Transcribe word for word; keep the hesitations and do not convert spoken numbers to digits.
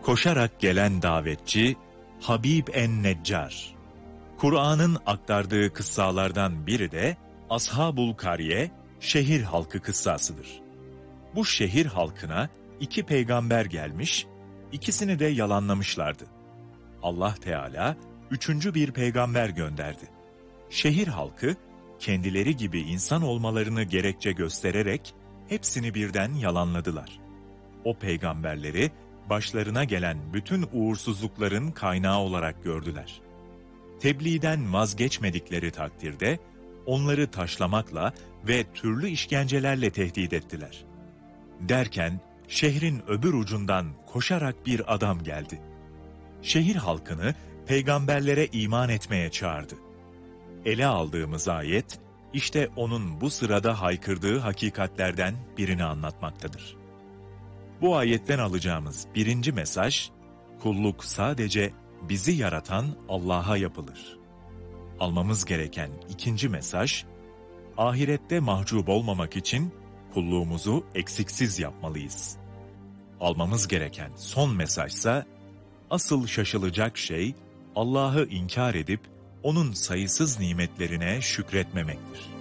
Koşarak gelen davetçi Habib en-Neccar. Kur'an'ın aktardığı kıssalardan biri de Ashabul Kariye, şehir halkı kıssasıdır. Bu şehir halkına iki peygamber gelmiş, ikisini de yalanlamışlardı. Allah Teala üçüncü bir peygamber gönderdi. Şehir halkı kendileri gibi insan olmalarını gerekçe göstererek hepsini birden yalanladılar. O peygamberleri başlarına gelen bütün uğursuzlukların kaynağı olarak gördüler. Tebliğden vazgeçmedikleri takdirde onları taşlamakla ve türlü işkencelerle tehdit ettiler. Derken şehrin öbür ucundan koşarak bir adam geldi. Şehir halkını peygamberlere iman etmeye çağırdı. Ele aldığımız ayet, işte onun bu sırada haykırdığı hakikatlerden birini anlatmaktadır. Bu ayetten alacağımız birinci mesaj, kulluk sadece bizi yaratan Allah'a yapılır. Almamız gereken ikinci mesaj, ahirette mahcup olmamak için kulluğumuzu eksiksiz yapmalıyız. Almamız gereken son mesajsa, asıl şaşılacak şey Allah'ı inkar edip onun sayısız nimetlerine şükretmemektir.